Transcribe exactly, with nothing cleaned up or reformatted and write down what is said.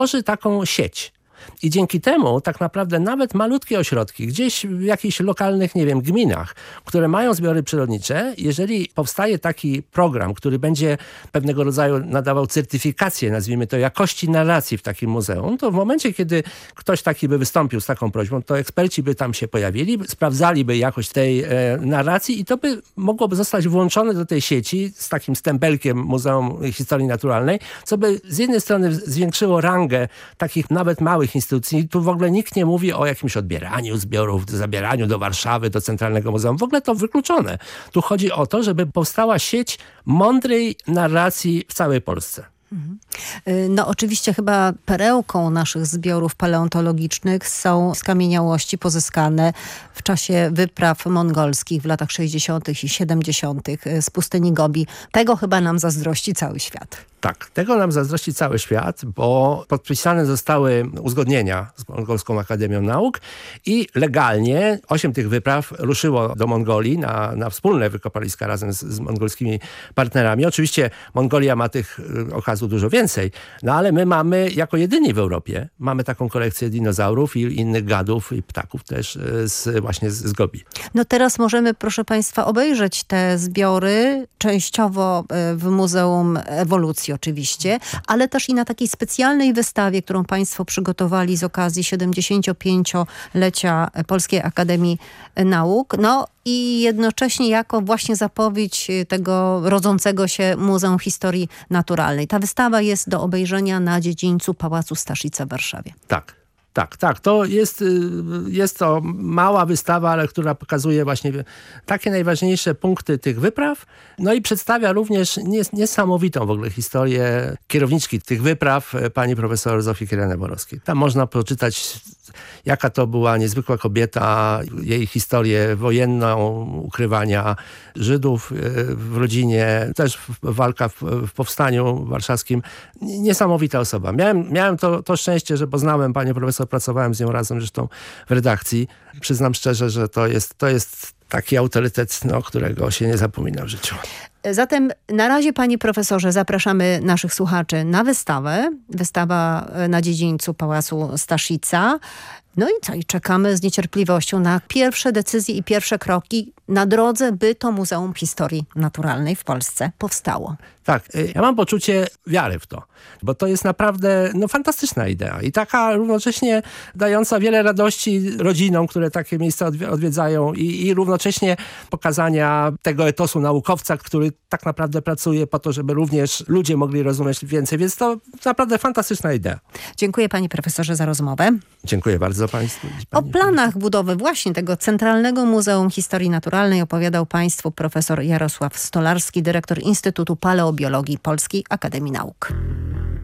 tworzy taką sieć. I dzięki temu tak naprawdę nawet malutkie ośrodki, gdzieś w jakichś lokalnych, nie wiem, gminach, które mają zbiory przyrodnicze, jeżeli powstaje taki program, który będzie pewnego rodzaju nadawał certyfikację, nazwijmy to, jakości narracji w takim muzeum, to w momencie, kiedy ktoś taki by wystąpił z taką prośbą, to eksperci by tam się pojawili, sprawdzaliby jakość tej e, narracji i to by mogłoby zostać włączone do tej sieci z takim stempelkiem Muzeum Historii Naturalnej, co by z jednej strony zwiększyło rangę takich nawet małych instytucji. Tu w ogóle nikt nie mówi o jakimś odbieraniu zbiorów, zabieraniu do Warszawy, do Centralnego Muzeum. W ogóle to wykluczone. Tu chodzi o to, żeby powstała sieć mądrej narracji w całej Polsce. No oczywiście chyba perełką naszych zbiorów paleontologicznych są skamieniałości pozyskane w czasie wypraw mongolskich w latach sześćdziesiątych i siedemdziesiątych z pustyni Gobi. Tego chyba nam zazdrości cały świat. Tak, tego nam zazdrości cały świat, bo podpisane zostały uzgodnienia z Mongolską Akademią Nauk i legalnie osiem tych wypraw ruszyło do Mongolii na, na wspólne wykopaliska razem z, z mongolskimi partnerami. Oczywiście Mongolia ma tych okazów dużo więcej, no ale my mamy jako jedyni w Europie, mamy taką kolekcję dinozaurów i innych gadów i ptaków też z, właśnie z, z Gobi. No teraz możemy, proszę Państwa, obejrzeć te zbiory częściowo w Muzeum Ewolucji oczywiście, ale też i na takiej specjalnej wystawie, którą Państwo przygotowali z okazji siedemdziesięciopięciolecia Polskiej Akademii Nauk. No i jednocześnie jako właśnie zapowiedź tego rodzącego się Muzeum Historii Naturalnej. Ta wystawa jest do obejrzenia na dziedzińcu Pałacu Staszica w Warszawie. Tak. Tak, tak. To jest, jest to mała wystawa, ale która pokazuje właśnie takie najważniejsze punkty tych wypraw. No i przedstawia również nies niesamowitą w ogóle historię kierowniczki tych wypraw, pani profesor Zofii Kiereny-Borowskiej. Tam można poczytać, jaka to była niezwykła kobieta, jej historię wojenną, ukrywania Żydów w rodzinie, też walka w, w powstaniu warszawskim. Niesamowita osoba. Miałem, miałem to, to szczęście, że poznałem panią profesor, pracowałem z nią razem zresztą w redakcji. Przyznam szczerze, że to jest, to jest taki autorytet, no, którego się nie zapomina w życiu. Zatem na razie, panie profesorze, zapraszamy naszych słuchaczy na wystawę. Wystawa na dziedzińcu Pałacu Staszica. No i co? I czekamy z niecierpliwością na pierwsze decyzje i pierwsze kroki na drodze, by to Muzeum Historii Naturalnej w Polsce powstało. Tak, ja mam poczucie wiary w to, bo to jest naprawdę no, fantastyczna idea i taka równocześnie dająca wiele radości rodzinom, które takie miejsca odwiedzają i, i równocześnie pokazania tego etosu naukowca, który tak naprawdę pracuje po to, żeby również ludzie mogli rozumieć więcej, więc to naprawdę fantastyczna idea. Dziękuję panie profesorze za rozmowę. Dziękuję bardzo państwu. O planach budowy właśnie tego Centralnego Muzeum Historii Naturalnej opowiadał państwu profesor Jarosław Stolarski, dyrektor Instytutu Paleobiologii Polskiej Akademii Nauk.